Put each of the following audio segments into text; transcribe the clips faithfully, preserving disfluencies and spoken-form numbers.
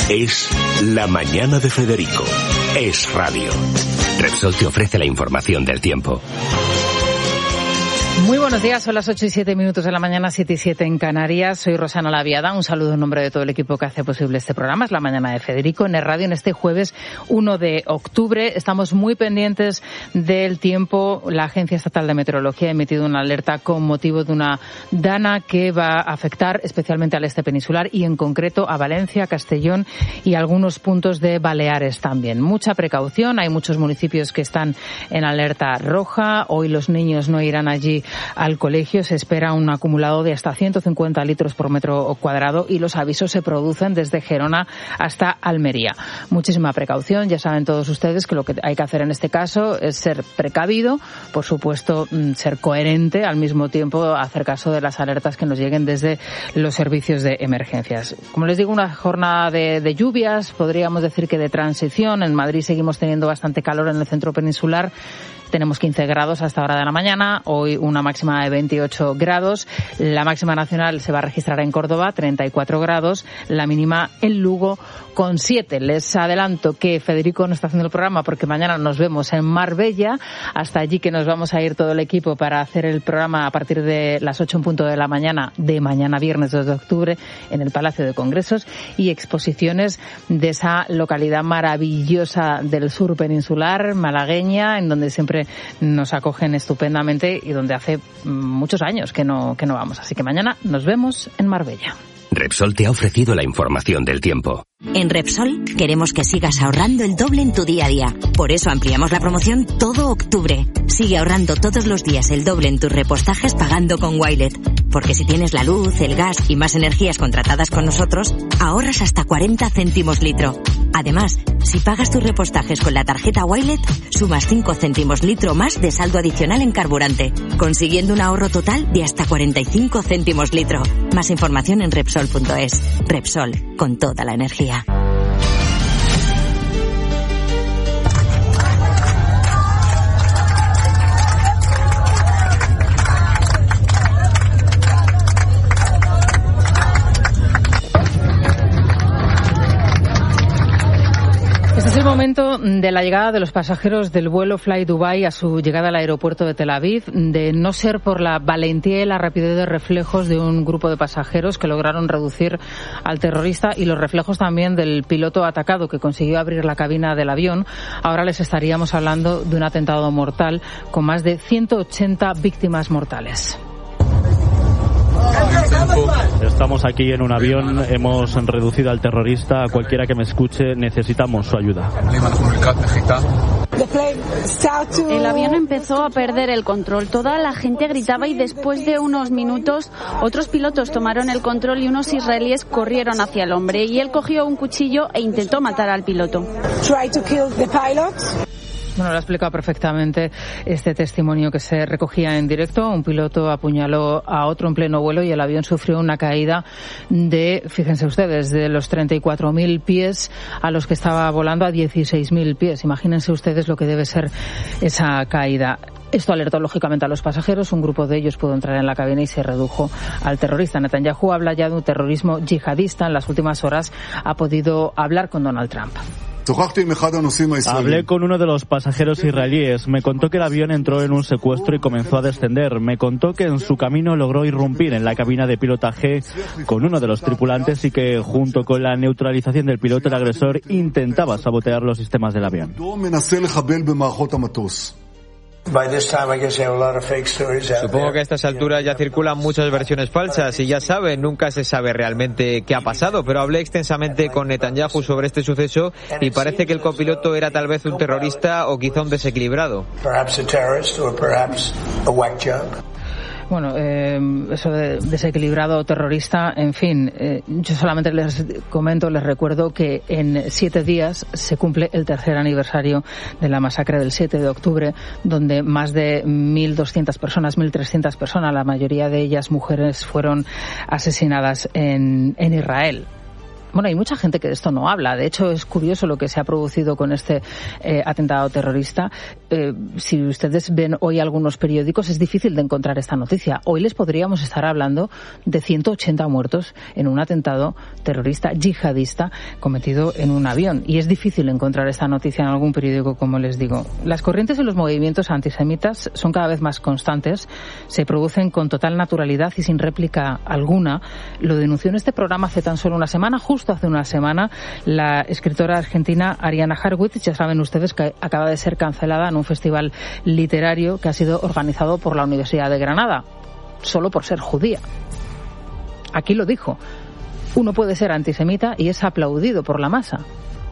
Es La Mañana de Federico. Es radio. Repsol te ofrece la información del tiempo. Muy buenos días, son las ocho y siete minutos de la mañana, siete y siete en Canarias. Soy Rosana Laviada, un saludo en nombre de todo el equipo que hace posible este programa. Es La Mañana de Federico en el radio en este jueves uno de octubre. Estamos muy pendientes del tiempo. La Agencia Estatal de Meteorología ha emitido una alerta con motivo de una dana que va a afectar especialmente al este peninsular y en concreto a Valencia, Castellón y algunos puntos de Baleares también. Mucha precaución, hay muchos municipios que están en alerta roja. Hoy los niños no irán allí al colegio. Se espera un acumulado de hasta ciento cincuenta litros por metro cuadrado y los avisos se producen desde Gerona hasta Almería. Muchísima precaución. Ya saben todos ustedes que lo que hay que hacer en este caso es ser precavido, por supuesto ser coherente, al mismo tiempo hacer caso de las alertas que nos lleguen desde los servicios de emergencias. Como les digo, una jornada de, de lluvias, podríamos decir que de transición. En Madrid seguimos teniendo bastante calor en el centro peninsular. Tenemos quince grados a esta hora de la mañana, hoy una máxima de veintiocho grados. La máxima nacional se va a registrar en Córdoba, treinta y cuatro grados. La mínima en Lugo, con siete. Les adelanto que Federico no está haciendo el programa porque mañana nos vemos en Marbella. Hasta allí que nos vamos a ir todo el equipo para hacer el programa a partir de las ocho en punto de la mañana de mañana viernes dos de octubre en el Palacio de Congresos y exposiciones de esa localidad maravillosa del sur peninsular, malagueña, en donde siempre nos acogen estupendamente y donde hace muchos años que no, que no vamos. Así que mañana nos vemos en Marbella. Repsol te ha ofrecido la información del tiempo. En Repsol queremos que sigas ahorrando el doble en tu día a día. Por eso ampliamos la promoción todo octubre. Sigue ahorrando todos los días el doble en tus repostajes pagando con Wilet. Porque si tienes la luz, el gas y más energías contratadas con nosotros, ahorras hasta cuarenta céntimos litro. Además, si pagas tus repostajes con la tarjeta Wilet, sumas cinco céntimos litro más de saldo adicional en carburante, consiguiendo un ahorro total de hasta cuarenta y cinco céntimos litro. Más información en Repsol punto es. Repsol, con toda la energía. Este es el momento de la llegada de los pasajeros del vuelo Fly Dubai a su llegada al aeropuerto de Tel Aviv, de no ser por la valentía y la rapidez de reflejos de un grupo de pasajeros que lograron reducir al terrorista y los reflejos también del piloto atacado que consiguió abrir la cabina del avión. Ahora les estaríamos hablando de un atentado mortal con más de ciento ochenta víctimas mortales. Estamos aquí en un avión, hemos reducido al terrorista. A cualquiera que me escuche, necesitamos su ayuda. El avión empezó a perder el control. Toda la gente gritaba y después de unos minutos otros pilotos tomaron el control y unos israelíes corrieron hacia el hombre y él cogió un cuchillo e intentó matar al piloto. Bueno, lo ha explicado perfectamente este testimonio que se recogía en directo. Un piloto apuñaló a otro en pleno vuelo y el avión sufrió una caída de, fíjense ustedes, de los treinta y cuatro mil pies a los que estaba volando a dieciséis mil pies. Imagínense ustedes lo que debe ser esa caída. Esto alertó lógicamente a los pasajeros. Un grupo de ellos pudo entrar en la cabina y se redujo al terrorista. Netanyahu habla ya de un terrorismo yihadista. En las últimas horas ha podido hablar con Donald Trump. Hablé con uno de los pasajeros israelíes. Me contó que el avión entró en un secuestro y comenzó a descender. Me contó que en su camino logró irrumpir en la cabina de pilotaje con uno de los tripulantes y que junto con la neutralización del piloto el agresor intentaba sabotear los sistemas del avión. Supongo que a estas alturas ya circulan muchas versiones falsas y ya saben, nunca se sabe realmente qué ha pasado, pero hablé extensamente con Netanyahu sobre este suceso y parece que el copiloto era tal vez un terrorista o quizá un desequilibrado. Bueno, eh, eso de desequilibrado terrorista, en fin, eh, yo solamente les comento, les recuerdo que en siete días se cumple el tercer aniversario de la masacre del siete de octubre, donde más de mil doscientas personas, mil trescientas personas, la mayoría de ellas mujeres, fueron asesinadas en, en Israel. Bueno, hay mucha gente que de esto no habla. De hecho, es curioso lo que se ha producido con este eh, atentado terrorista. Eh, si ustedes ven hoy algunos periódicos, es difícil de encontrar esta noticia. Hoy les podríamos estar hablando de ciento ochenta muertos en un atentado terrorista yihadista cometido en un avión. Y es difícil encontrar esta noticia en algún periódico, como les digo. Las corrientes y los movimientos antisemitas son cada vez más constantes, se producen con total naturalidad y sin réplica alguna. Lo denunció en este programa hace tan solo una semana, justo Justo hace una semana, la escritora argentina Ariana Harwitz, ya saben ustedes que acaba de ser cancelada en un festival literario que ha sido organizado por la Universidad de Granada, solo por ser judía. Aquí lo dijo, uno puede ser antisemita y es aplaudido por la masa.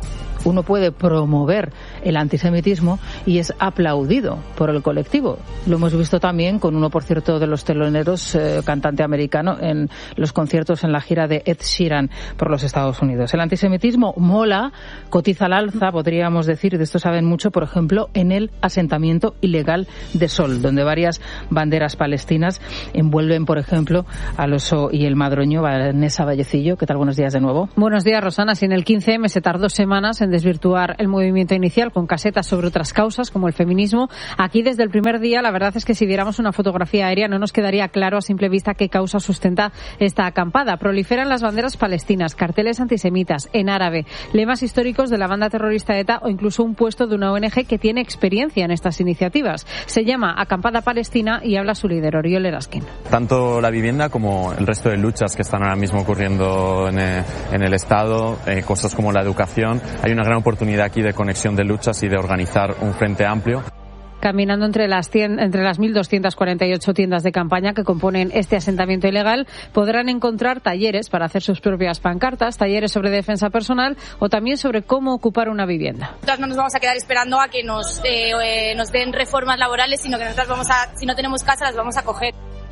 Uno puede promover el antisemitismo y es aplaudido por el colectivo. Lo hemos visto también con uno, por cierto, de los teloneros, eh, cantante americano, en los conciertos en la gira de Ed Sheeran por los Estados Unidos. El antisemitismo mola, cotiza al alza, podríamos decir, y de esto saben mucho, por ejemplo, en el asentamiento ilegal de Sol, donde varias banderas palestinas envuelven, por ejemplo, al Oso y el Madroño. Vanessa Vallecillo, ¿qué tal? Buenos días de nuevo. Buenos días, Rosana. Si en el quince eme se tardó semanas en desvirtuar el movimiento inicial con casetas sobre otras causas como el feminismo, aquí desde el primer día la verdad es que si viéramos una fotografía aérea no nos quedaría claro a simple vista qué causa sustenta esta acampada. Proliferan las banderas palestinas, carteles antisemitas en árabe, lemas históricos de la banda terrorista ETA o incluso un puesto de una O N Ge que tiene experiencia en estas iniciativas. Se llama Acampada Palestina y habla su líder, Oriol Eraskin. Tanto la vivienda como el resto de luchas que están ahora mismo ocurriendo en el, en el Estado, eh, cosas como la educación, hay una gran oportunidad aquí de conexión de luchas y de organizar un frente amplio. Caminando entre las, tien- entre las mil doscientas cuarenta y ocho tiendas de campaña que componen este asentamiento ilegal, podrán encontrar talleres para hacer sus propias pancartas, talleres sobre defensa personal o también sobre cómo ocupar una vivienda. Nosotras no nos vamos a quedar esperando a que nos, eh, eh, nos den reformas laborales, sino que nosotras vamos a, si no tenemos casa, las vamos a coger.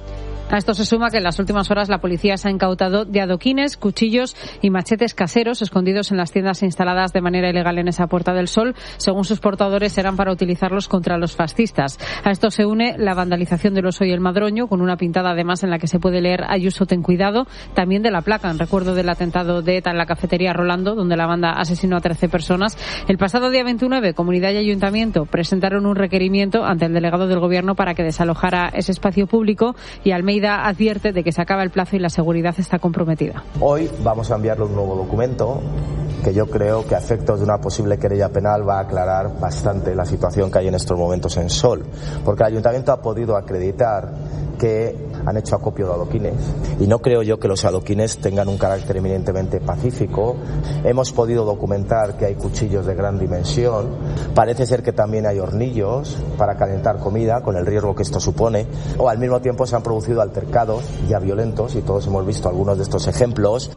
A esto se suma que en las últimas horas la policía se ha incautado de adoquines, cuchillos y machetes caseros escondidos en las tiendas instaladas de manera ilegal en esa Puerta del Sol. Según sus portadores, eran para utilizarlos contra los fascistas. A esto se une la vandalización del Oso y el Madroño, con una pintada además en la que se puede leer Ayuso, ten cuidado, también de la placa, en recuerdo del atentado de ETA en la cafetería Rolando, donde la banda asesinó a trece personas. El pasado día veintinueve, Comunidad y Ayuntamiento presentaron un requerimiento ante el delegado del Gobierno para que desalojara ese espacio público y Almeida advierte de que se acaba el plazo y la seguridad está comprometida. Hoy vamos a enviarle un nuevo documento que yo creo que a efectos de una posible querella penal va a aclarar bastante la situación que hay en estos momentos en Sol, porque el Ayuntamiento ha podido acreditar que han hecho acopio de adoquines y no creo yo que los adoquines tengan un carácter eminentemente pacífico. Hemos podido documentar que hay cuchillos de gran dimensión, parece ser que también hay hornillos para calentar comida con el riesgo que esto supone, o al mismo tiempo se han producido altercados ya violentos y todos hemos visto algunos de estos ejemplos.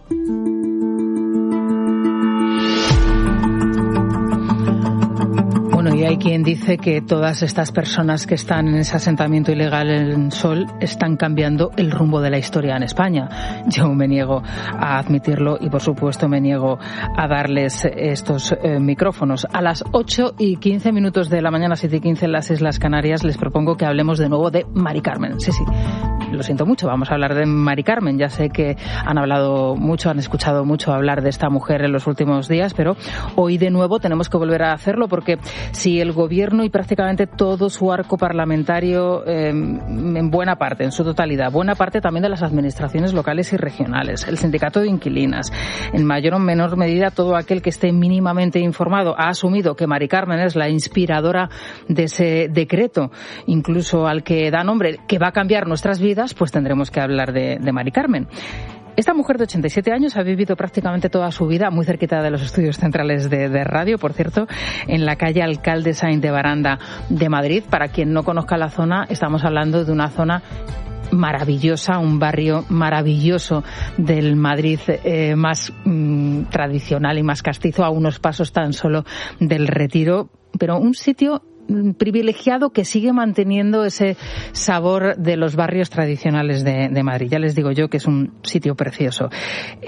Y hay quien dice que todas estas personas que están en ese asentamiento ilegal en Sol están cambiando el rumbo de la historia en España. Yo me niego a admitirlo y, por supuesto, me niego a darles estos eh, micrófonos. A las ocho y quince minutos de la mañana, siete y quince en las Islas Canarias, les propongo que hablemos de nuevo de Mari Carmen. Sí, sí. Lo siento mucho, vamos a hablar de Mari Carmen. Ya sé que han hablado mucho, han escuchado mucho hablar de esta mujer en los últimos días, pero hoy de nuevo tenemos que volver a hacerlo porque si el Gobierno y prácticamente todo su arco parlamentario, eh, en buena parte, en su totalidad, buena parte también de las administraciones locales y regionales, el sindicato de inquilinas, en mayor o menor medida todo aquel que esté mínimamente informado, ha asumido que Mari Carmen es la inspiradora de ese decreto, incluso al que da nombre, que va a cambiar nuestras vidas, pues tendremos que hablar de, de Mari Carmen. Esta mujer de ochenta y siete años ha vivido prácticamente toda su vida muy cerquita de los estudios centrales de, de radio, por cierto, en la calle Alcalde Sainz de Baranda de Madrid. Para quien no conozca la zona, estamos hablando de una zona maravillosa, un barrio maravilloso del Madrid eh, más mm, tradicional y más castizo, a unos pasos tan solo del Retiro, pero un sitio privilegiado que sigue manteniendo ese sabor de los barrios tradicionales de, de Madrid. Ya les digo yo que es un sitio precioso.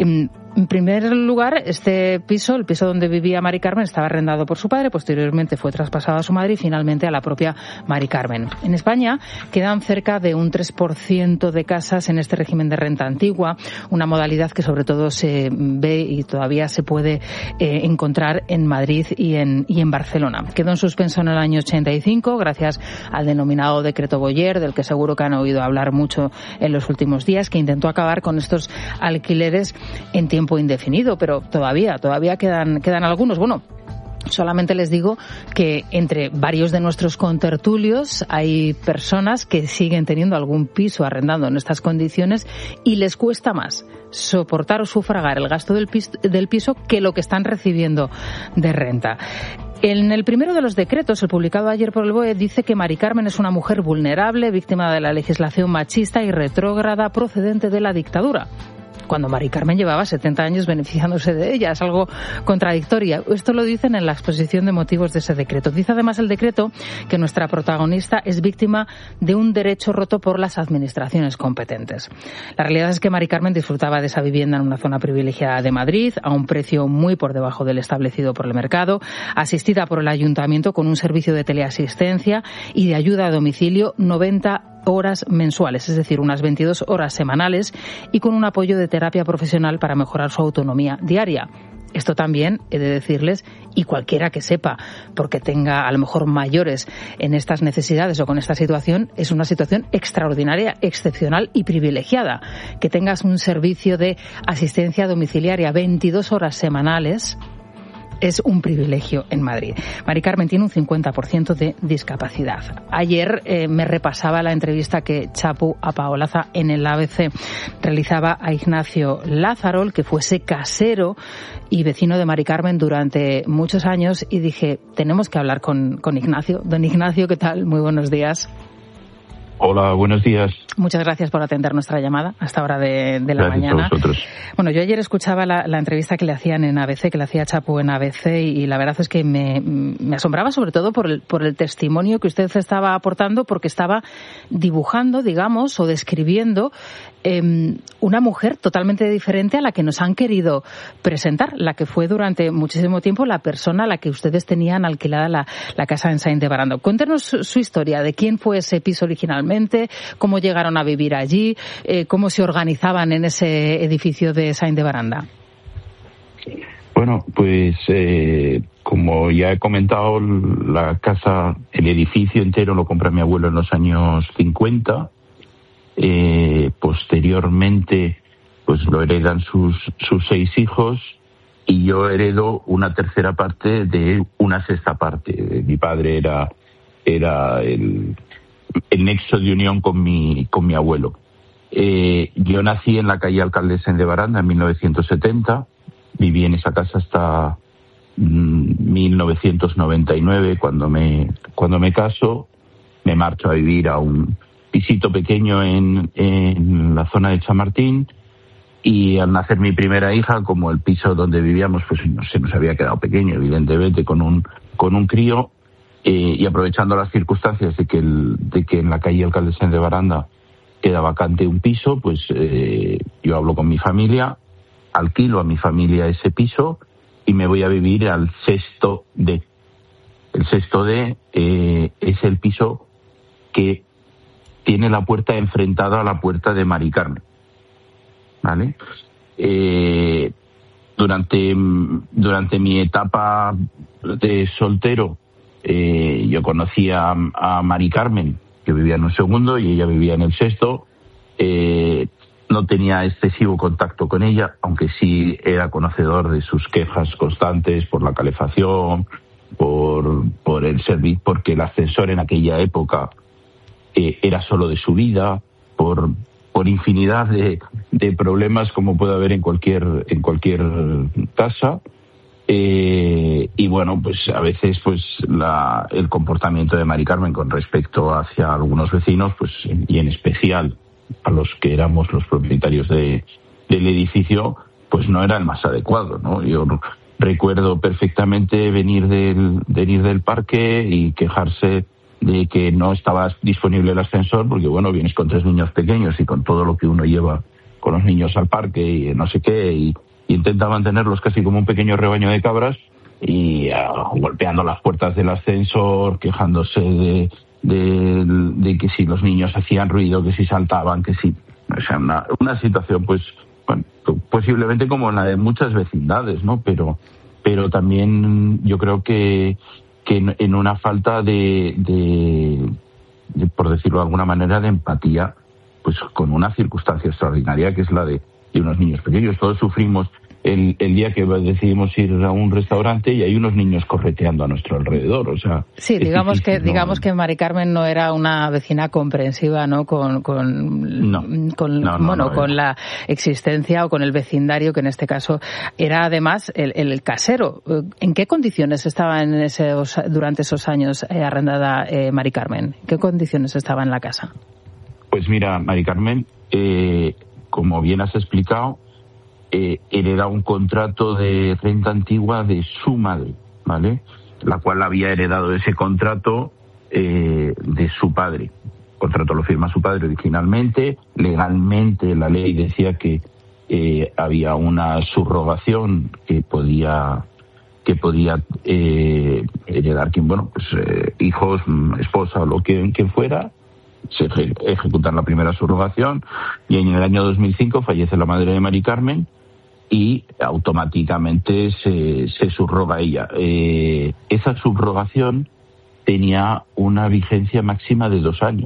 En primer lugar, este piso, el piso donde vivía Mari Carmen, estaba arrendado por su padre, posteriormente fue traspasado a su madre y finalmente a la propia Mari Carmen. En España quedan cerca de un tres por ciento de casas en este régimen de renta antigua, una modalidad que sobre todo se ve y todavía se puede eh, encontrar en Madrid y en, y en Barcelona. Quedó en suspenso en el año ochenta y cinco gracias al denominado decreto Boyer, del que seguro que han oído hablar mucho en los últimos días, que intentó acabar con estos alquileres en tiempo tiempo indefinido, pero todavía, todavía quedan, quedan algunos. Bueno, solamente les digo que entre varios de nuestros contertulios hay personas que siguen teniendo algún piso arrendando en estas condiciones y les cuesta más soportar o sufragar el gasto del piso, del piso que lo que están recibiendo de renta. En el primero de los decretos, el publicado ayer por el B O E, dice que Mari Carmen es una mujer vulnerable, víctima de la legislación machista y retrógrada procedente de la dictadura, cuando Mari Carmen llevaba setenta años beneficiándose de ella. Es algo contradictorio. Esto lo dicen en la exposición de motivos de ese decreto. Dice además el decreto que nuestra protagonista es víctima de un derecho roto por las administraciones competentes. La realidad es que Mari Carmen disfrutaba de esa vivienda en una zona privilegiada de Madrid, a un precio muy por debajo del establecido por el mercado, asistida por el ayuntamiento con un servicio de teleasistencia y de ayuda a domicilio noventa horas mensuales, es decir, unas veintidós horas semanales, y con un apoyo de terapia profesional para mejorar su autonomía diaria. Esto también he de decirles, y cualquiera que sepa, porque tenga a lo mejor mayores en estas necesidades o con esta situación, es una situación extraordinaria, excepcional y privilegiada. Que tengas un servicio de asistencia domiciliaria veintidós horas semanales es un privilegio en Madrid. Mari Carmen tiene un cincuenta por ciento de discapacidad. Ayer eh, me repasaba la entrevista que Chapu Apaolaza en el A B C realizaba a Ignacio Lázaro, el que fuese casero y vecino de Mari Carmen durante muchos años, y dije, tenemos que hablar con, con Ignacio. Don Ignacio, ¿qué tal? Muy buenos días. Hola, buenos días. Muchas gracias por atender nuestra llamada a esta hora de, de la gracias mañana. A vosotros. Bueno, yo ayer escuchaba la, la entrevista que le hacían en A B C, que le hacía Chapu en A B C, y, y la verdad es que me, me asombraba sobre todo por el, por el testimonio que usted estaba aportando, porque estaba dibujando, digamos, o describiendo eh, una mujer totalmente diferente a la que nos han querido presentar, la que fue durante muchísimo tiempo la persona a la que ustedes tenían alquilada la, la casa en Saint-de-Barando. Cuéntenos su, su historia, de quién fue ese piso originalmente, cómo llegaron a vivir allí, eh, cómo se organizaban en ese edificio de Saint-de-Baranda. Bueno, pues eh, como ya he comentado, la casa, el edificio entero lo compró mi abuelo en los años cincuenta. Eh, posteriormente, pues lo heredan sus, sus seis hijos, y yo heredo una tercera parte de una sexta parte. Mi padre era, era el... el nexo de unión con mi con mi abuelo. Eh, yo nací en la calle Alcalde de Saint-de-Baranda en mil novecientos setenta, viví en esa casa hasta mmm, mil novecientos noventa y nueve, cuando me cuando me caso, me marcho a vivir a un pisito pequeño en, en la zona de Chamartín, y al nacer mi primera hija, como el piso donde vivíamos pues no, se nos había quedado pequeño, evidentemente, con un con un crío, Eh, y aprovechando las circunstancias de que el, de que en la calle Alcalde de Saint-de-Baranda queda vacante un piso, pues eh, yo hablo con mi familia, alquilo a mi familia ese piso y me voy a vivir al sexto D. El sexto D eh, es el piso que tiene la puerta enfrentada a la puerta de Mari Carmen, ¿vale? Eh, durante durante mi etapa de soltero, Eh, yo conocí a, a Mari Carmen, que vivía en un segundo y ella vivía en el sexto. Eh, no tenía excesivo contacto con ella, aunque sí era conocedor de sus quejas constantes por la calefacción, por, por el servicio, porque el ascensor en aquella época eh, era solo de subida, por, por infinidad de, de problemas como puede haber en cualquier, en cualquier casa. Eh, y bueno, pues a veces pues la, el comportamiento de Mari Carmen con respecto hacia algunos vecinos, pues y en especial a los que éramos los propietarios de, del edificio, pues no era el más adecuado, ¿no? Yo recuerdo perfectamente venir del, venir del parque y quejarse de que no estaba disponible el ascensor, porque bueno, vienes con tres niños pequeños y con todo lo que uno lleva con los niños al parque y no sé qué, y y intenta mantenerlos casi como un pequeño rebaño de cabras y uh, golpeando las puertas del ascensor, quejándose de, de, de que si los niños hacían ruido, que si saltaban, que si... O sea, una, una situación, pues, bueno, posiblemente como la de muchas vecindades, ¿no? Pero, pero también yo creo que, que en, en una falta de, de, de, por decirlo de alguna manera, de empatía, pues con una circunstancia extraordinaria que es la de, de unos niños pequeños. Todos sufrimos el, el día que decidimos ir a un restaurante y hay unos niños correteando a nuestro alrededor, o sea... Sí, digamos difícil, que ¿no? digamos que Mari Carmen no era una vecina comprensiva, ¿no? Con, con, no. con No, no, bueno, no, con la existencia o con el vecindario, que en este caso era además el, el casero. ¿En qué condiciones estaba en esos, durante esos años eh, arrendada eh, Mari Carmen? ¿En qué condiciones estaba en la casa? Pues mira, Mari Carmen, eh, como bien has explicado, eh, heredaba un contrato de renta antigua de su madre, ¿vale? La cual había heredado ese contrato eh, de su padre. El contrato lo firma su padre originalmente. Legalmente la ley decía que eh, había una subrogación que podía que podía eh, heredar quien, bueno, pues eh, hijos, esposa o lo que quien fuera. Se ejecuta la primera subrogación y en el año dos mil cinco fallece la madre de Mari Carmen y automáticamente se, se subroga ella. Eh, esa subrogación tenía una vigencia máxima de dos años.